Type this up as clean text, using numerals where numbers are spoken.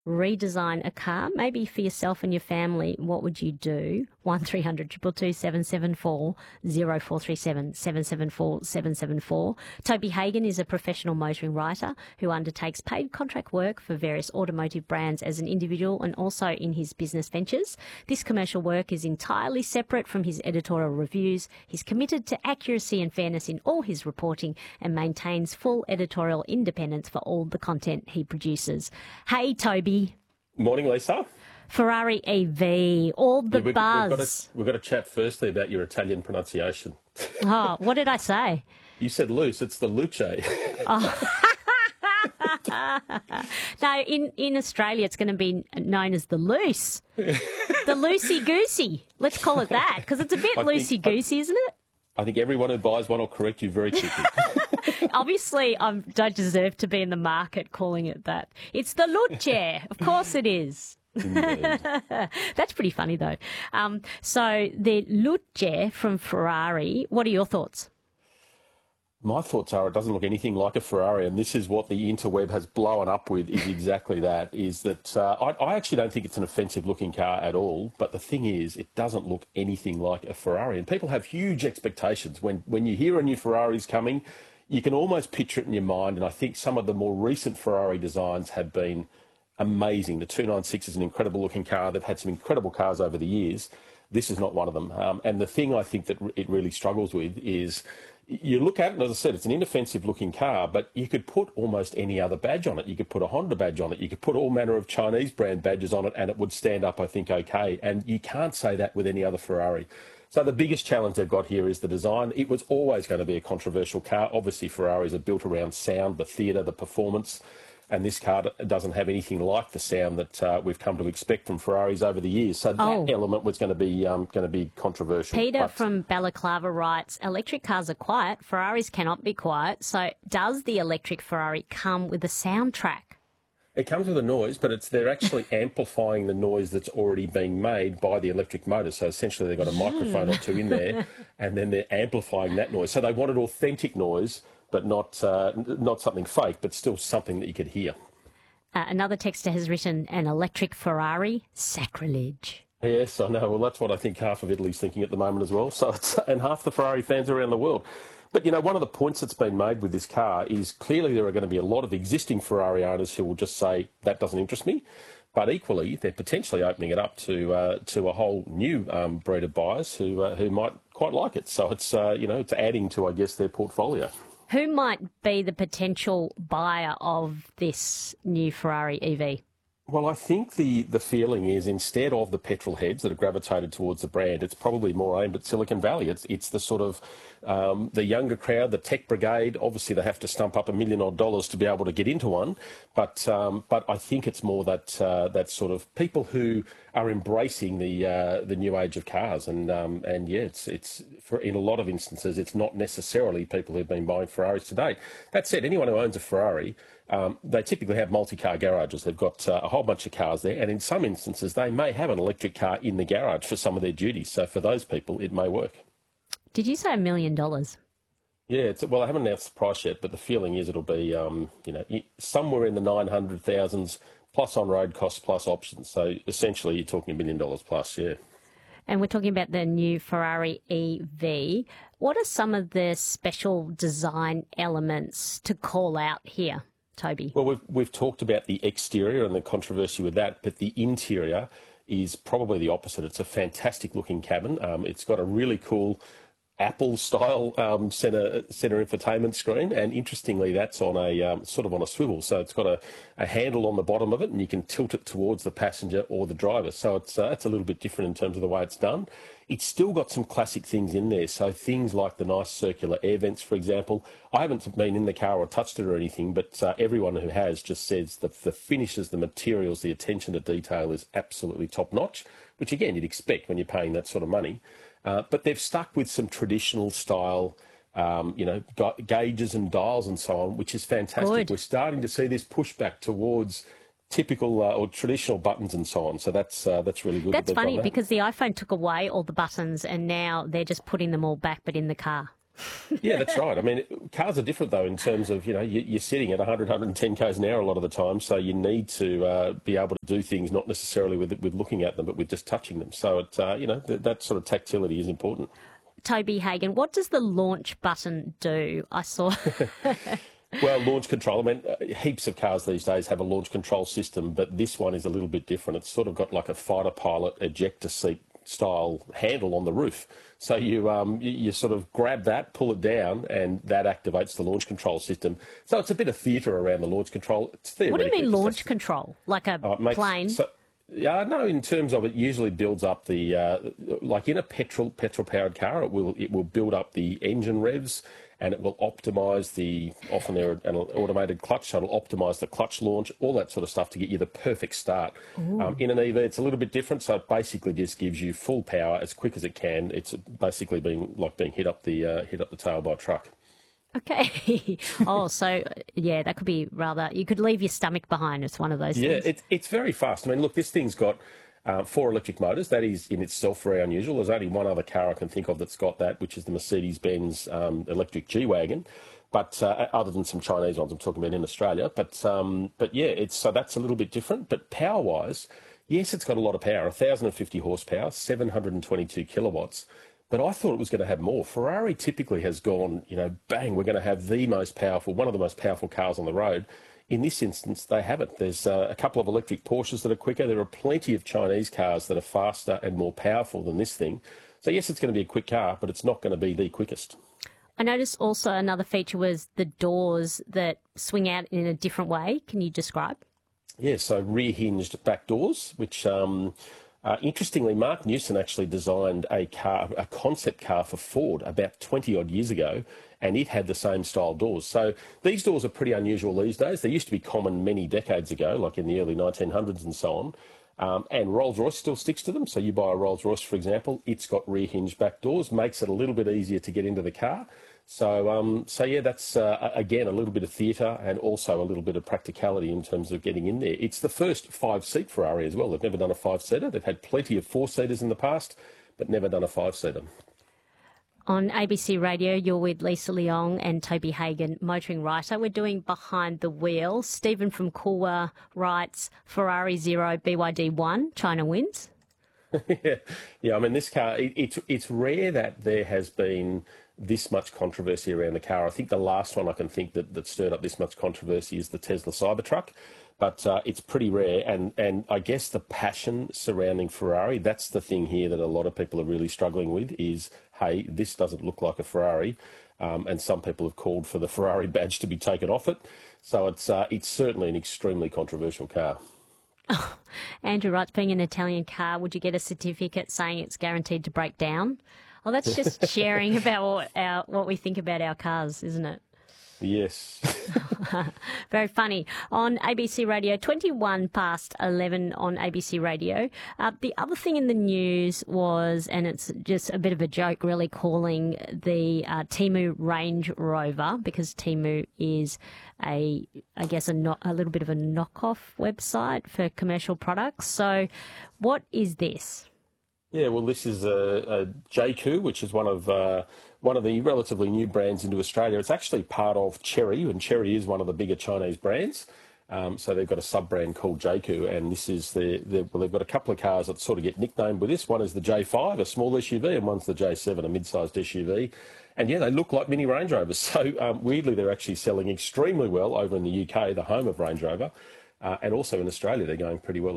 redesign a car, maybe for yourself and your family, what would you do? 1300 222 774 0437 774 774. Toby Hagan is a professional motoring writer who undertakes paid contract work for various automotive brands as an individual and also in his business ventures. This commercial work is entirely separate from his editorial reviews. He's committed to accuracy and fairness in all his reporting and maintains full editorial independence for all the content he produces. Hey, Toby. Morning, Lisa. Ferrari EV, all the buzz. We've got to chat firstly about your Italian pronunciation. Oh, what did I say? You said loose. It's the Luce. Oh. No, in Australia, it's going to be known as the loose. The loosey-goosey. Let's call it that, because it's a bit loosey-goosey, isn't it? I think everyone who buys one will correct you very quickly. Obviously, I don't deserve to be in the market calling it that. It's the Luce. Of course it is. That's pretty funny, though. So the Luce from Ferrari, what are your thoughts? My thoughts are it doesn't look anything like a Ferrari, and this is what the interweb has blown up with, is exactly that, is that I actually don't think it's an offensive-looking car at all, but the thing is, it doesn't look anything like a Ferrari, and people have huge expectations. When you hear a new Ferrari's coming, you can almost picture it in your mind, and I think some of the more recent Ferrari designs have been amazing. The 296 is an incredible-looking car. They've had some incredible cars over the years. This is not one of them, and the thing I think that it really struggles with is you look at it, and as I said, it's an inoffensive-looking car, but you could put almost any other badge on it. You could put a Honda badge on it. You could put all manner of Chinese brand badges on it, and it would stand up, I think, okay. And you can't say that with any other Ferrari. So the biggest challenge they've got here is the design. It was always going to be a controversial car. Obviously, Ferraris are built around sound, the theatre, the performance. And this car doesn't have anything like the sound that we've come to expect from Ferraris over the years. So that element was going to be controversial. Peter from Balaclava writes, electric cars are quiet, Ferraris cannot be quiet. So does the electric Ferrari come with a soundtrack? It comes with a noise, but they're actually amplifying the noise that's already being made by the electric motor. So essentially they've got a microphone or two in there, and then they're amplifying that noise. So they wanted authentic noise, but not something fake, but still something that you could hear. Another texter has written, an electric Ferrari, sacrilege. Yes, I know. Well, that's what I think half of Italy's thinking at the moment as well. So and half the Ferrari fans around the world. But, you know, one of the points that's been made with this car is clearly there are going to be a lot of existing Ferrari owners who will just say, that doesn't interest me. But equally, they're potentially opening it up to a whole new breed of buyers who might quite like it. So it's, it's adding to, I guess, their portfolio. Who might be the potential buyer of this new Ferrari EV? Well, I think the feeling is instead of the petrol heads that have gravitated towards the brand, it's probably more aimed at Silicon Valley. It's the sort of the younger crowd, the tech brigade. Obviously, they have to stump up $1 million to be able to get into one. But I think it's more that sort of people who are embracing the new age of cars. And yeah, it's for, in a lot of instances, it's not necessarily people who've been buying Ferraris to date. That said, anyone who owns a Ferrari, they typically have multi-car garages. They've got a whole bunch of cars there, and in some instances, they may have an electric car in the garage for some of their duties. So for those people, it may work. Did you say $1 million? Yeah, well, I haven't announced the price yet, but the feeling is it'll be, somewhere in the 900,000s plus on-road costs plus options. So essentially, you're talking $1 million plus, yeah. And we're talking about the new Ferrari EV. What are some of the special design elements to call out here, Toby? Well, we've talked about the exterior and the controversy with that, but the interior is probably the opposite. It's a fantastic looking cabin. It's got a really cool Apple-style center infotainment screen, and interestingly, that's on a sort of on a swivel. So it's got a handle on the bottom of it, and you can tilt it towards the passenger or the driver. So it's a little bit different in terms of the way it's done. It's still got some classic things in there. So things like the nice circular air vents, for example. I haven't been in the car or touched it or anything, but everyone who has just says that the finishes, the materials, the attention to detail is absolutely top-notch, which, again, you'd expect when you're paying that sort of money. But they've stuck with some traditional style, gauges and dials and so on, which is fantastic. Good. We're starting to see this pushback towards typical or traditional buttons and so on. So that's really good. That's funny because the iPhone took away all the buttons and now they're just putting them all back, but in the car. Yeah, that's right. I mean, cars are different though in terms of, you're sitting at 100, 110 k's an hour a lot of the time, so you need to be able to do things not necessarily with looking at them, but with just touching them. So that sort of tactility is important. Toby Hagen, what does the launch button do? I saw. Well, launch control. I mean, heaps of cars these days have a launch control system, but this one is a little bit different. It's sort of got like a fighter pilot ejector seat style handle on the roof. So you sort of grab that, pull it down, and that activates the launch control system. So it's a bit of theatre around the launch control. It's What do you mean launch control? Like a plane? Yeah, no. In terms of it, usually builds up the like in a petrol powered car, it will build up the engine revs, and it will optimise often they're an automated clutch, so it'll optimise the clutch launch, all that sort of stuff to get you the perfect start. In an EV, it's a little bit different, so it basically just gives you full power as quick as it can. It's basically being hit up the tail by a truck. Okay. Oh, so yeah, that could be rather. You could leave your stomach behind. It's one of those things. Yeah, it's very fast. I mean, look, this thing's got 4 electric motors. That is in itself very unusual. There's only one other car I can think of that's got that, which is the Mercedes-Benz electric G-Wagon. But other than some Chinese ones, I'm talking about in Australia. But yeah, so that's a little bit different. But power-wise, yes, it's got a lot of power. 1,050 horsepower, 722 kilowatts. But I thought it was going to have more. Ferrari typically has gone, bang, we're going to have one of the most powerful cars on the road. In this instance, they haven't. There's a couple of electric Porsches that are quicker. There are plenty of Chinese cars that are faster and more powerful than this thing. So yes, it's going to be a quick car, but it's not going to be the quickest. I noticed also another feature was the doors that swing out in a different way. Can you describe? Yeah, so rear-hinged back doors, which... interestingly, Mark Newson actually designed a concept car for Ford about 20 odd years ago, and it had the same style doors. So these doors are pretty unusual these days. They used to be common many decades ago, like in the early 1900s and so on. And Rolls-Royce still sticks to them. So you buy a Rolls-Royce, for example, it's got rear-hinged back doors, makes it a little bit easier to get into the car. So yeah, that's, again, a little bit of theatre and also a little bit of practicality in terms of getting in there. It's the first 5-seat Ferrari as well. They've never done a 5-seater. They've had plenty of 4-seaters in the past, but never done a 5-seater. On ABC Radio, you're with Lisa Leong and Toby Hagen, motoring writer. We're doing Behind the Wheel. Stephen from Kulwa writes, Ferrari 0, BYD 1, China wins. Yeah. I mean, this car, it's rare that there has been this much controversy around the car. I think the last one I can think that stirred up this much controversy is the Tesla Cybertruck, but it's pretty rare. And I guess the passion surrounding Ferrari, that's the thing here that a lot of people are really struggling with is, hey, this doesn't look like a Ferrari. And some people have called for the Ferrari badge to be taken off it. So it's certainly an extremely controversial car. Oh, Andrew writes, being an Italian car, would you get a certificate saying it's guaranteed to break down? Well, that's just sharing about what we think about our cars, isn't it? Yes. Very funny. On ABC Radio, 21 past 11 on ABC Radio. The other thing in the news was, and it's just a bit of a joke really, calling the Temu Range Rover, because Temu is a little bit of a knockoff website for commercial products. So what is this? Yeah, well, this is a JQ, which is one of the relatively new brands into Australia. It's actually part of Chery, and Chery is one of the bigger Chinese brands. So they've got a sub-brand called JQ, and this is they've got a couple of cars that sort of get nicknamed with this. One is the J5, a small SUV, and one's the J7, a mid-sized SUV. And yeah, they look like mini Range Rovers. So weirdly, they're actually selling extremely well over in the UK, the home of Range Rover, and also in Australia, they're going pretty well.